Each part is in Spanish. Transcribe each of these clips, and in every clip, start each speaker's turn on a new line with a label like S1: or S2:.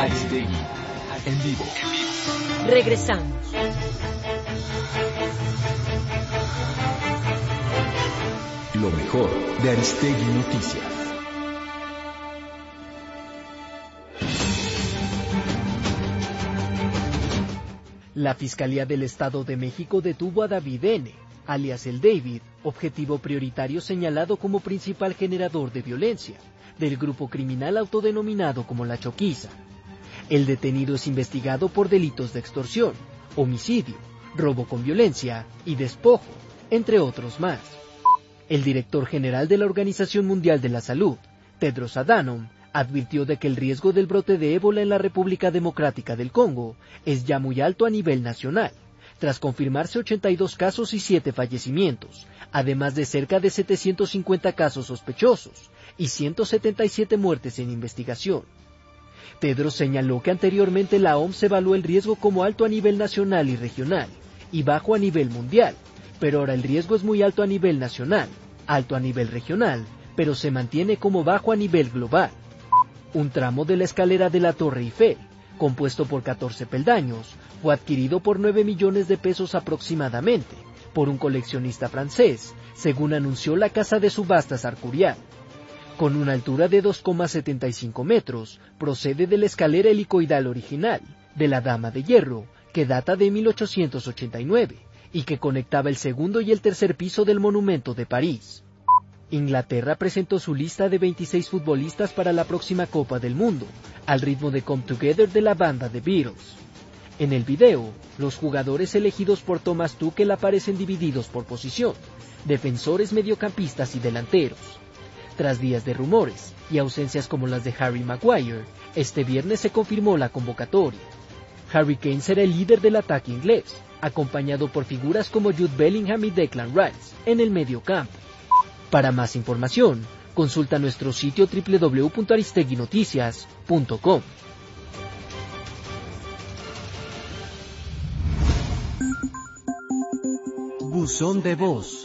S1: Aristegui, en vivo.
S2: Regresamos.
S1: Lo mejor de Aristegui Noticias.
S3: La Fiscalía del Estado de México detuvo a David N., alias el David, objetivo prioritario señalado como principal generador de violencia, del grupo criminal autodenominado como La Choquiza. El detenido es investigado por delitos de extorsión, homicidio, robo con violencia y despojo, entre otros más. El director general de la Organización Mundial de la Salud, Tedros Adhanom, advirtió de que el riesgo del brote de ébola en la República Democrática del Congo es ya muy alto a nivel nacional, tras confirmarse 82 casos y 7 fallecimientos, además de cerca de 750 casos sospechosos y 177 muertes en investigación. Tedros señaló que anteriormente la OMS evaluó el riesgo como alto a nivel nacional y regional, y bajo a nivel mundial, pero ahora el riesgo es muy alto a nivel nacional, alto a nivel regional, pero se mantiene como bajo a nivel global. Un tramo de la escalera de la Torre Eiffel, compuesto por 14 peldaños, fue adquirido por 9 millones de pesos aproximadamente, por un coleccionista francés, según anunció la casa de subastas Arcurial. Con una altura de 2,75 metros, procede de la escalera helicoidal original, de la Dama de Hierro, que data de 1889, y que conectaba el segundo y el tercer piso del Monumento de París. Inglaterra presentó su lista de 26 futbolistas para la próxima Copa del Mundo, al ritmo de Come Together de la banda The Beatles. En el video, los jugadores elegidos por Thomas Tuchel aparecen divididos por posición, defensores, mediocampistas y delanteros. Tras días de rumores y ausencias como las de Harry Maguire, este viernes se confirmó la convocatoria. Harry Kane será el líder del ataque inglés, acompañado por figuras como Jude Bellingham y Declan Rice en el mediocampo. Para más información, consulta nuestro sitio www.aristeguinoticias.com.
S4: Buzón de voz.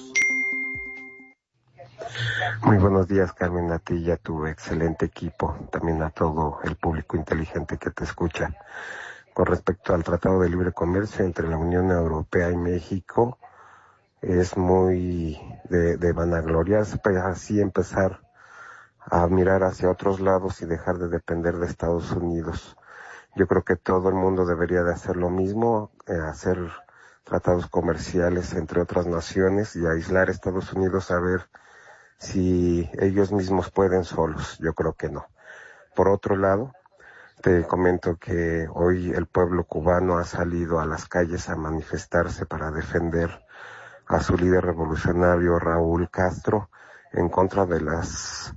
S5: Muy buenos días, Carmen, a ti y a tu excelente equipo, también a todo el público inteligente que te escucha. Con respecto al Tratado de Libre Comercio entre la Unión Europea y México, es muy de vanagloriarse, para así empezar a mirar hacia otros lados y dejar de depender de Estados Unidos. Yo creo que todo el mundo debería de hacer lo mismo, hacer tratados comerciales entre otras naciones y aislar a Estados Unidos a ver si ellos mismos pueden solos. Yo creo que no. Por otro lado, te comento que hoy el pueblo cubano ha salido a las calles a manifestarse para defender a su líder revolucionario Raúl Castro en contra de las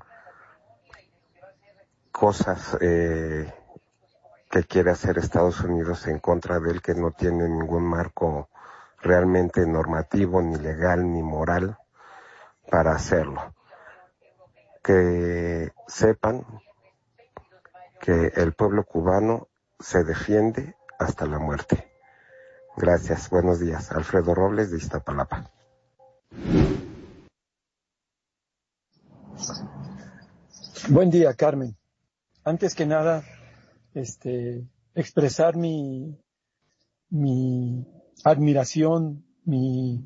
S5: cosas que quiere hacer Estados Unidos en contra de él, que no tiene ningún marco realmente normativo, ni legal, ni moral para hacerlo. Que sepan que el pueblo cubano se defiende hasta la muerte. Gracias, buenos días. Alfredo Robles de Iztapalapa.
S6: Buen día, Carmen. Antes que nada, expresar mi admiración, mi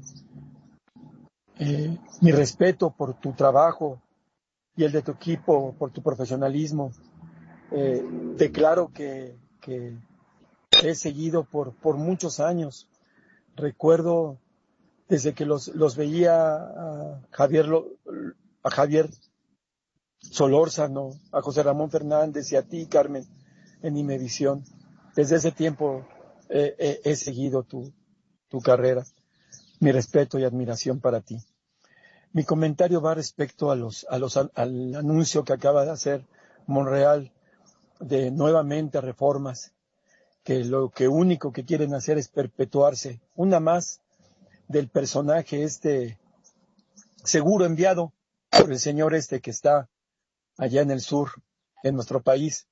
S6: respeto por tu trabajo y el de tu equipo, por tu profesionalismo. Declaro que he seguido por muchos años. Recuerdo desde que los veía a Javier Solórzano, a José Ramón Fernández y a ti, Carmen, en Imevisión. Desde ese tiempo he seguido tu carrera. Mi respeto y admiración para ti. Mi comentario va respecto al anuncio que acaba de hacer Monreal de nuevamente reformas, que lo único que quieren hacer es perpetuarse. Una más del personaje seguro enviado por el señor que está allá en el sur de nuestro país,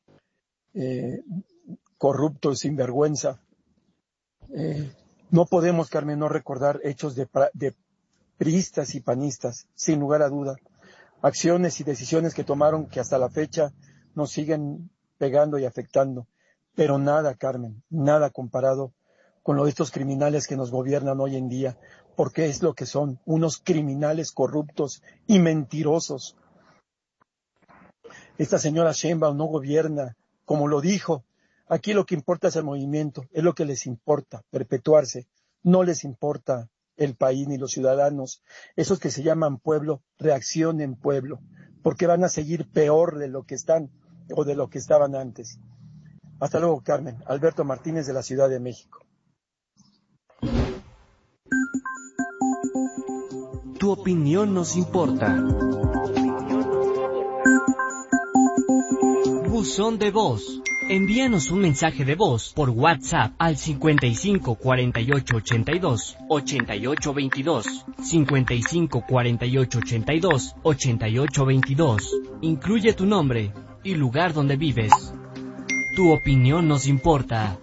S6: corrupto, sinvergüenza. No podemos, Carmen, no recordar hechos de priistas y panistas, sin lugar a duda. Acciones y decisiones que tomaron que hasta la fecha nos siguen pegando y afectando, pero nada, Carmen, nada comparado con lo de estos criminales que nos gobiernan hoy en día, porque es lo que son, unos criminales corruptos y mentirosos. Esta señora Sheinbaum no gobierna, como lo dijo. Aquí lo que importa es el movimiento, es lo que les importa, perpetuarse. No les importa el país ni los ciudadanos. Esos que se llaman pueblo, reaccionen pueblo, porque van a seguir peor de lo que están o de lo que estaban antes. Hasta luego, Carmen. Alberto Martínez, de la Ciudad de México.
S4: Tu opinión nos importa. Buzón de voz. Envíanos un mensaje de voz por WhatsApp al 55 48 82 88 22, 55 48 82 88 22. Incluye tu nombre y lugar donde vives. Tu opinión nos importa.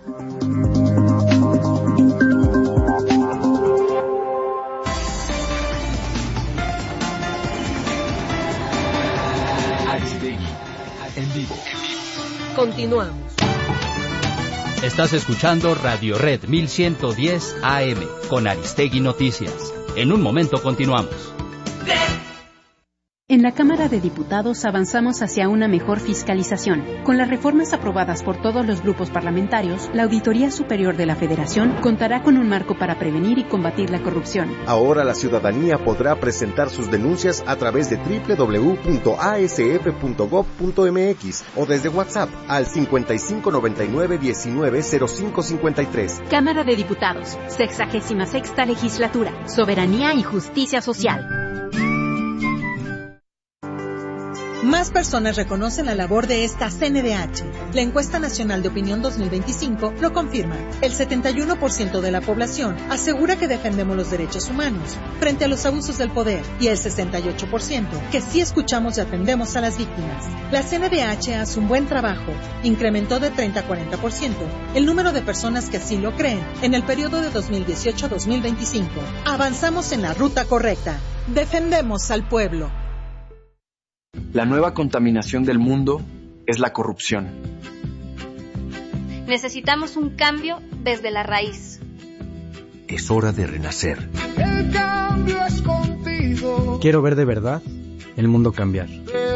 S1: Aristegui, en vivo.
S2: Continuamos.
S7: Estás escuchando Radio Red 1110 AM con Aristegui Noticias. En un momento continuamos.
S8: En la Cámara de Diputados avanzamos hacia una mejor fiscalización. Con las reformas aprobadas por todos los grupos parlamentarios, la Auditoría Superior de la Federación contará con un marco para prevenir y combatir la corrupción.
S9: Ahora la ciudadanía podrá presentar sus denuncias a través de www.asf.gov.mx o desde WhatsApp al 5599-190553.
S8: Cámara de Diputados, 66ª Legislatura, Soberanía y Justicia Social.
S10: Más personas reconocen la labor de esta CNDH. La encuesta nacional de opinión 2025 lo confirma. El 71% de la población asegura que defendemos los derechos humanos frente a los abusos del poder y el 68% que sí escuchamos y atendemos a las víctimas. La CNDH hace un buen trabajo. Incrementó de 30 a 40% el número de personas que así lo creen en el periodo de 2018 a 2025. Avanzamos en la ruta correcta. Defendemos al pueblo.
S11: La nueva contaminación del mundo es la corrupción.
S12: Necesitamos un cambio desde la raíz.
S1: Es hora de renacer.
S13: El cambio es contigo.
S14: Quiero ver de verdad el mundo cambiar.